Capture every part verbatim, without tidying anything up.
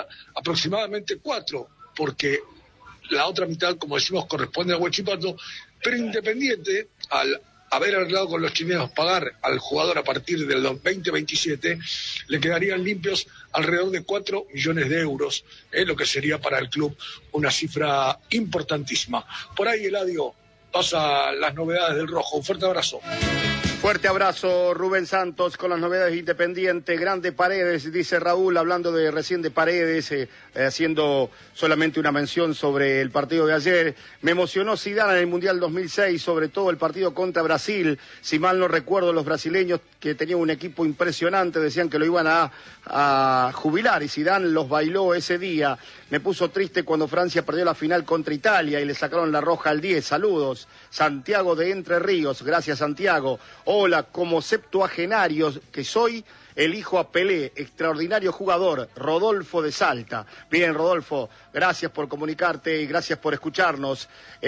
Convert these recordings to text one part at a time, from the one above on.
sería aproximadamente cuatro, porque la otra mitad, como decimos, corresponde a Huachipato, pero Independiente, al haber arreglado con los chilenos pagar al jugador a partir del veinte veintisiete, le quedarían limpios alrededor de cuatro millones de euros, eh, lo que sería para el club una cifra importantísima. Por ahí, Eladio, pasa las novedades del Rojo. Un fuerte abrazo. Fuerte abrazo, Rubén Santos, con las novedades de Independiente. Grande Paredes, dice Raúl, hablando de recién de Paredes, eh, eh, haciendo solamente una mención sobre el partido de ayer. Me emocionó Zidane en el Mundial dos mil seis, sobre todo el partido contra Brasil. Si mal no recuerdo, los brasileños, que tenían un equipo impresionante, decían que lo iban a, a jubilar, y Zidane los bailó ese día. Me puso triste cuando Francia perdió la final contra Italia y le sacaron la roja al diez. Saludos. Santiago de Entre Ríos. Gracias, Santiago. Hola, como septuagenario que soy, elijo a Pelé, extraordinario jugador, Rodolfo de Salta. Bien, Rodolfo, gracias por comunicarte y gracias por escucharnos.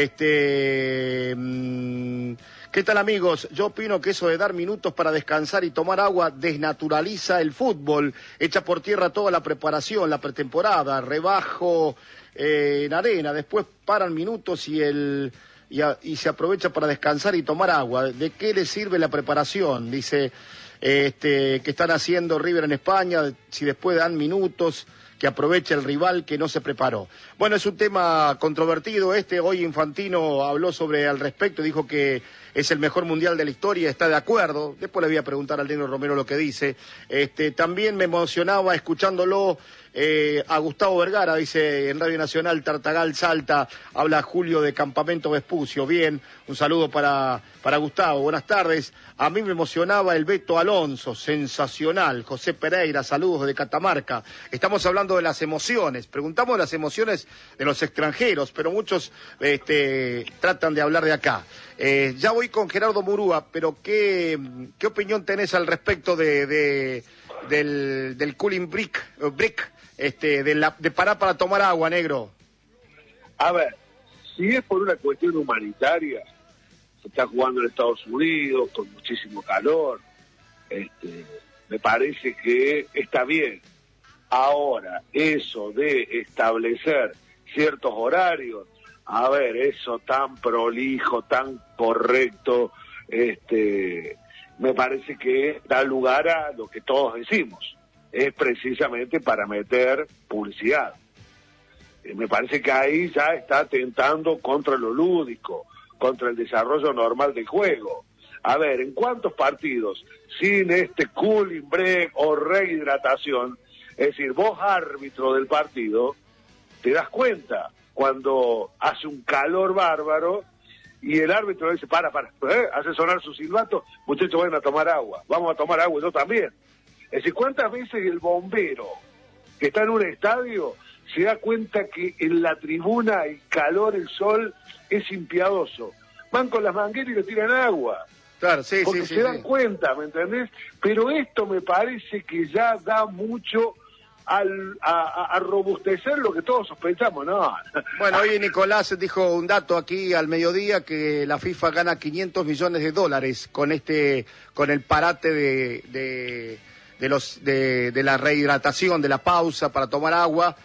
Este, mmm, ¿qué tal, amigos? Yo opino que eso de dar minutos para descansar y tomar agua desnaturaliza el fútbol, echa por tierra toda la preparación, la pretemporada, rebajo eh, en arena, después paran minutos y el... Y, a, y se aprovecha para descansar y tomar agua. ¿De qué le sirve la preparación? Dice, este, que están haciendo River en España, si después dan minutos, que aproveche el rival que no se preparó. Bueno, es un tema controvertido este. Hoy Infantino habló sobre al respecto, dijo que es el mejor mundial de la historia, está de acuerdo. Después le voy a preguntar al Negro Romero lo que dice. Este, también me emocionaba escuchándolo eh, a Gustavo Vergara, dice en Radio Nacional, Tartagal Salta, habla Julio de Campamento Vespucio. Bien, un saludo para, para Gustavo. Buenas tardes. A mí me emocionaba el Beto Alonso, sensacional. José Pereira, saludos de Catamarca. Estamos hablando de las emociones, preguntamos de las emociones de los extranjeros, pero muchos este, tratan de hablar de acá. Eh, ya voy con Gerardo Murúa, pero ¿qué, qué opinión tenés al respecto de, de del, del cooling brick, brick este, de, la, de parar para tomar agua, negro? A ver, si es por una cuestión humanitaria, se está jugando en Estados Unidos con muchísimo calor, este, me parece que está bien. Ahora, eso de establecer ciertos horarios, a ver, eso tan prolijo, tan correcto, este, me parece que da lugar a lo que todos decimos, es precisamente para meter publicidad. Eh, me parece que ahí ya está atentando contra lo lúdico, contra el desarrollo normal del juego. A ver, ¿en cuántos partidos sin este cooling break o rehidratación? Es decir, vos, árbitro del partido, te das cuenta cuando hace un calor bárbaro y el árbitro dice, para, para, ¿eh? hace sonar su silbato, muchachos, vayan a tomar agua, vamos a tomar agua, yo también. Es decir, ¿cuántas veces el bombero que está en un estadio se da cuenta que en la tribuna el calor, el sol, es impiadoso? Van con las mangueras y le tiran agua. Claro, sí, porque sí, se sí, dan sí. cuenta, ¿me entendés? Pero esto me parece que ya da mucho al, a, a robustecer lo que todos sospechamos, ¿no? Bueno, hoy Nicolás dijo un dato aquí al mediodía, que la FIFA gana quinientos millones de dólares con este, con el parate de, de, de los, de, de la rehidratación, de la pausa para tomar agua.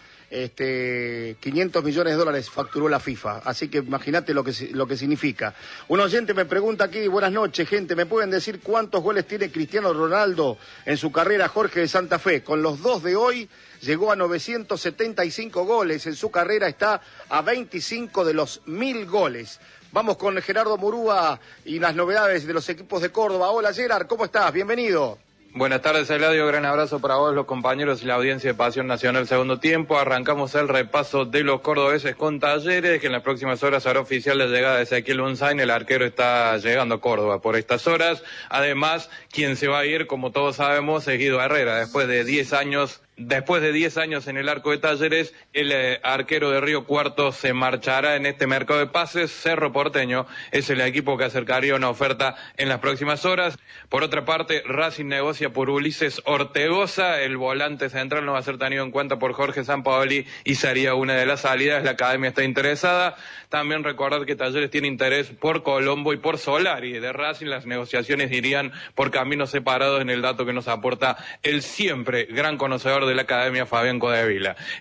Este, quinientos millones de dólares facturó la FIFA, así que imagínate lo que, lo que significa. Un oyente me pregunta aquí, buenas noches, gente, ¿me pueden decir cuántos goles tiene Cristiano Ronaldo en su carrera? Jorge de Santa Fe, con los dos de hoy llegó a novecientos setenta y cinco goles, en su carrera está a veinticinco de los mil goles. Vamos con Gerardo Murúa y las novedades de los equipos de Córdoba. Hola Gerard, ¿cómo estás? Bienvenido. Buenas tardes, Eladio, gran abrazo para vos, los compañeros y la audiencia de Pasión Nacional Segundo Tiempo. Arrancamos el repaso de los cordobeses con Talleres, que en las próximas horas hará oficial la llegada de Ezequiel Bonsain. El arquero está llegando a Córdoba por estas horas. Además, quien se va a ir, como todos sabemos, es Guido Herrera, después de diez años... Después de diez años en el arco de Talleres, el eh, arquero de Río Cuarto se marchará en este mercado de pases. Cerro Porteño es el equipo que acercaría una oferta en las próximas horas. Por otra parte, Racing negocia por Ulises Ortegoza. El volante central no va a ser tenido en cuenta por Jorge Sampaoli y sería una de las salidas. La academia está interesada. También recordar que Talleres tiene interés por Colombo y por Solari. De Racing las negociaciones irían por caminos separados, en el dato que nos aporta el siempre gran conocedor de la academia, Fabián Codevila.